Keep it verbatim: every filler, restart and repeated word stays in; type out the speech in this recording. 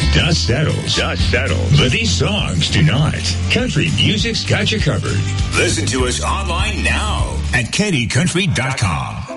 Dust settles. Dust settles. But these songs do not. Country music's got you covered. Listen to us online now at Kenny Country dot com.